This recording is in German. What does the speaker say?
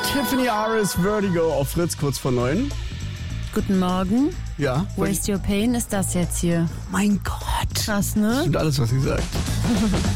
Tiffany Aris, Vertigo auf Fritz, kurz vor 9. Guten Morgen. Ja. Waste Your Pain ist das jetzt hier. Mein Gott. Krass, ne? Stimmt alles, was sie sagt.